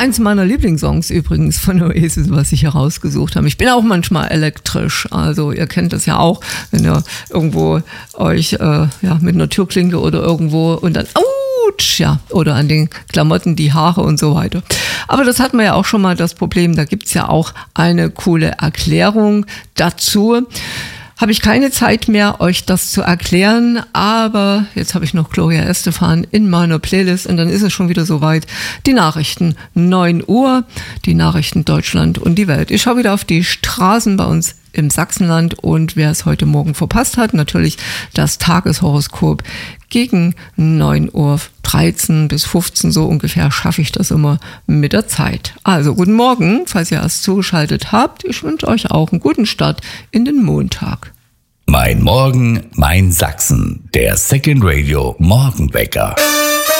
eins meiner Lieblingssongs übrigens von Oasis, was ich herausgesucht habe. Ich bin auch manchmal elektrisch, also ihr kennt das ja auch, wenn ihr irgendwo euch mit einer Türklinke oder irgendwo und dann ja, oder an den Klamotten, die Haare und so weiter. Aber das hatten wir ja auch schon mal das Problem, da gibt es ja auch eine coole Erklärung dazu. Habe ich keine Zeit mehr, euch das zu erklären, aber jetzt habe ich noch Gloria Estefan in meiner Playlist und dann ist es schon wieder soweit. Die Nachrichten, 9 Uhr, die Nachrichten Deutschland und die Welt. Ich schaue wieder auf die Straßen bei uns im Sachsenland und wer es heute Morgen verpasst hat, natürlich das Tageshoroskop gegen 9:13 bis 15 so ungefähr schaffe ich das immer mit der Zeit. Also guten Morgen, falls ihr erst zugeschaltet habt. Ich wünsche euch auch einen guten Start in den Montag. Mein Morgen, mein Sachsen, der Second Radio Morgenwecker.